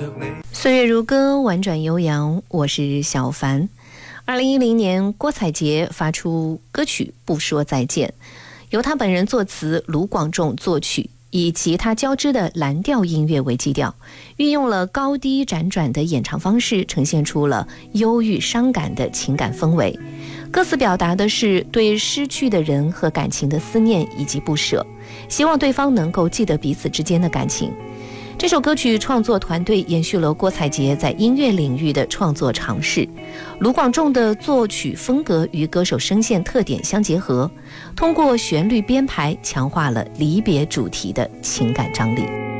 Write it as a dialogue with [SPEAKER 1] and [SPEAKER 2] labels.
[SPEAKER 1] 岁月如歌，婉转悠扬，我是小凡。2010年，郭采洁发出歌曲《不说再见》，由他本人作词，卢广仲作曲，以吉他交织的蓝调音乐为基调，运用了高低辗转的演唱方式，呈现出了忧郁伤感的情感氛围。歌词表达的是对失去的人和感情的思念以及不舍，希望对方能够记得彼此之间的感情。这首歌曲创作团队延续了郭采洁在音乐领域的创作尝试，卢广仲的作曲风格与歌手声线特点相结合，通过旋律编排强化了离别主题的情感张力。